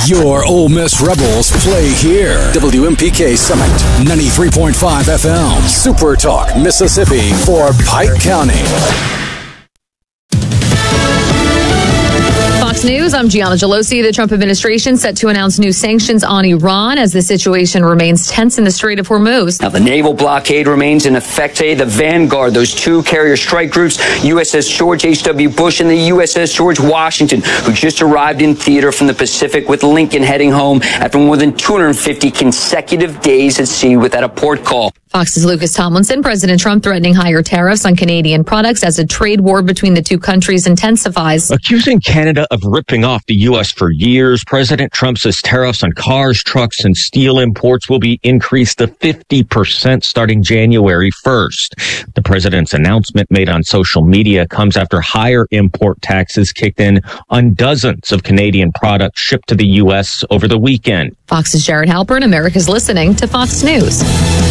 Your Ole Miss Rebels play here. WMPK Summit, 93.5 FM. Super Talk, Mississippi for Pike County. Fox News, I'm Gianna Gelosi. The Trump administration set to announce new sanctions on Iran as the situation remains tense in the Strait of Hormuz. Now, the naval blockade remains in effect today. The Vanguard, those two carrier strike groups, USS George H.W. Bush and the USS George Washington, who just arrived in theater from the Pacific with Lincoln heading home after more than 250 consecutive days at sea without a port call. Fox's Lucas Tomlinson. President Trump threatening higher tariffs on Canadian products as a trade war between the two countries intensifies. Accusing Canada of ripping off the U.S. for years, President Trump says tariffs on cars, trucks, and steel imports will be increased to 50% starting January 1st. The president's announcement made on social media comes after higher import taxes kicked in on dozens of Canadian products shipped to the U.S. over the weekend. Fox's Jared Halpern. America's listening to Fox News.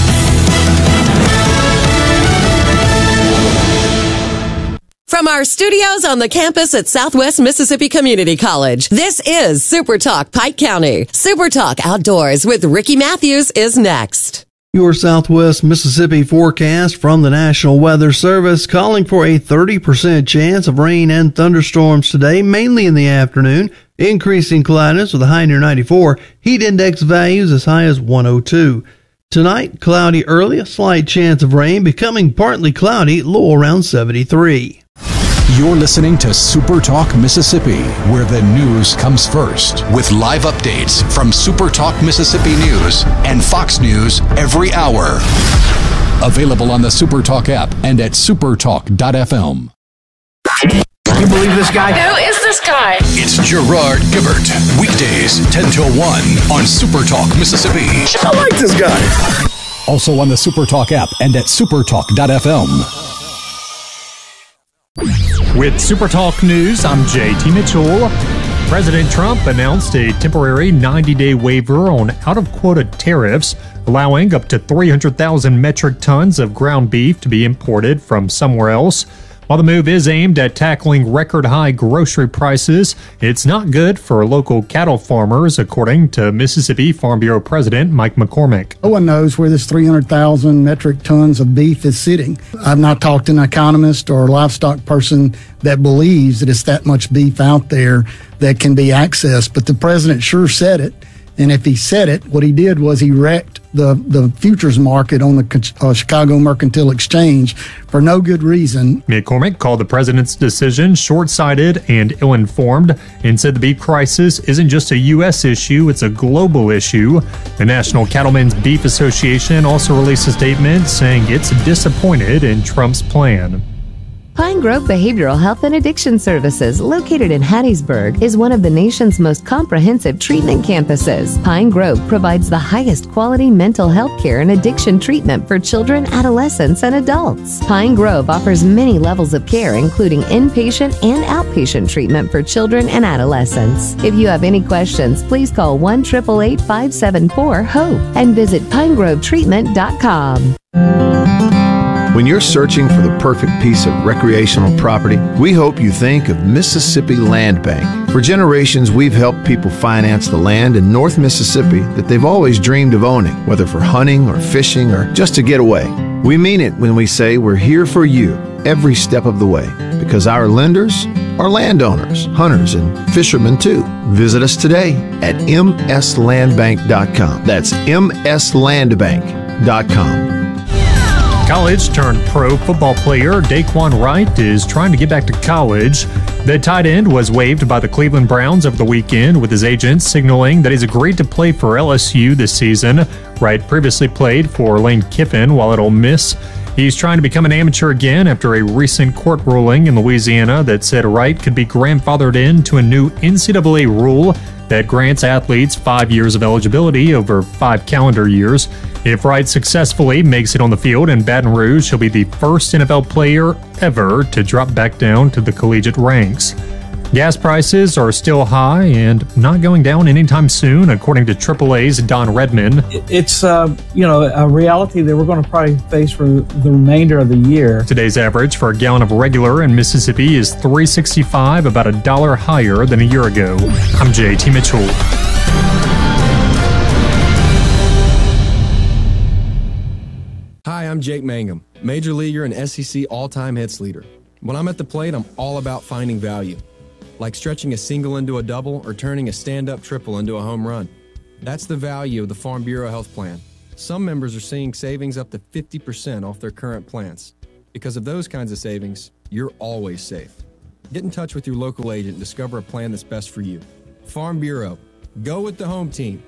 From our studios on the campus at Southwest Mississippi Community College, this is Super Talk Pike County. Super Talk Outdoors with Ricky Matthews is next. Your Southwest Mississippi forecast from the National Weather Service calling for a 30% chance of rain and thunderstorms today, mainly in the afternoon. Increasing cloudiness with a high near 94. Heat index values as high as 102. Tonight, cloudy early, a slight chance of rain, becoming partly cloudy, low around 73. You're listening to Super Talk Mississippi, where the news comes first, with live updates from Super Talk Mississippi News and Fox News every hour. Available on the Super Talk app and at supertalk.fm. Can you believe this guy? Who is this guy? It's Gerard Gibert, weekdays 10 till 1 on Super Talk Mississippi. I like this guy. Also on the Super Talk app and at supertalk.fm. With Super Talk News, I'm JT Mitchell. President Trump announced a temporary 90-day waiver on out-of-quota tariffs, allowing up to 300,000 metric tons of ground beef to be imported from somewhere else. While the move is aimed at tackling record-high grocery prices, it's not good for local cattle farmers, according to Mississippi Farm Bureau President Mike McCormick. No one knows where this 300,000 metric tons of beef is sitting. I've not talked to an economist or a livestock person that believes that it's that much beef out there that can be accessed, but the president sure said it. And if he said it, what he did was he wrecked the futures market on the Chicago Mercantile Exchange for no good reason. McCormick called the president's decision short-sighted and ill-informed and said the beef crisis isn't just a U.S. issue, it's a global issue. The National Cattlemen's Beef Association also released a statement saying it's disappointed in Trump's plan. Pine Grove Behavioral Health and Addiction Services, located in Hattiesburg, is one of the nation's most comprehensive treatment campuses. Pine Grove provides the highest quality mental health care and addiction treatment for children, adolescents, and adults. Pine Grove offers many levels of care, including inpatient and outpatient treatment for children and adolescents. If you have any questions, please call 1-888-574-HOPE and visit pinegrovetreatment.com. When you're searching for the perfect piece of recreational property, we hope you think of Mississippi Land Bank. For generations, we've helped people finance the land in North Mississippi that they've always dreamed of owning, whether for hunting or fishing or just to get away. We mean it when we say we're here for you every step of the way, because our lenders are landowners, hunters, and fishermen too. Visit us today at mslandbank.com. That's mslandbank.com. College-turned-pro football player Daquan Wright is trying to get back to college. The tight end was waived by the Cleveland Browns over the weekend, with his agent signaling that he's agreed to play for LSU this season. Wright previously played for Lane Kiffin while at Ole Miss. He's trying to become an amateur again after a recent court ruling in Louisiana that said Wright could be grandfathered into a new NCAA rule that grants athletes 5 years of eligibility over 5 calendar years. If Wright successfully makes it on the field in Baton Rouge, he'll be the first NFL player ever to drop back down to the collegiate ranks. Gas prices are still high and not going down anytime soon, according to AAA's Don Redman. It's a reality that we're going to probably face for the remainder of the year. Today's average for a gallon of regular in Mississippi is $3.65, about $1 higher than a year ago. I'm JT Mitchell. Hi, I'm Jake Mangum, major leaguer and SEC all-time hits leader. When I'm at the plate, I'm all about finding value, like stretching a single into a double or turning a stand-up triple into a home run. That's the value of the Farm Bureau Health Plan. Some members are seeing savings up to 50% off their current plans. Because of those kinds of savings, you're always safe. Get in touch with your local agent and discover a plan that's best for you. Farm Bureau. Go with the home team.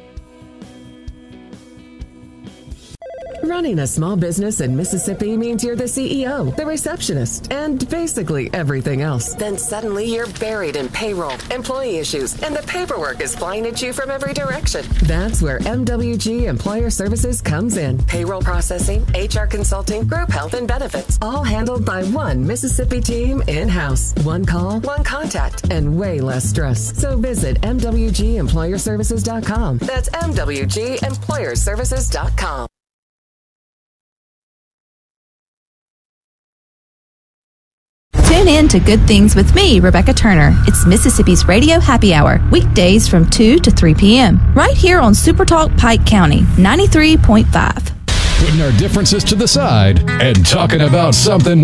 Running a small business in Mississippi means you're the CEO, the receptionist, and basically everything else. Then suddenly you're buried in payroll, employee issues, and the paperwork is flying at you from every direction. That's where MWG Employer Services comes in. Payroll processing, HR consulting, group health and benefits, all handled by one Mississippi team in-house. One call, one contact, and way less stress. So visit MWGEmployerServices.com. That's MWGEmployerServices.com. Tune in to Good Things with me, Rebecca Turner. It's Mississippi's Radio Happy Hour, weekdays from 2 to 3 p.m. right here on Supertalk Pike County, 93.5. Putting our differences to the side and talking about something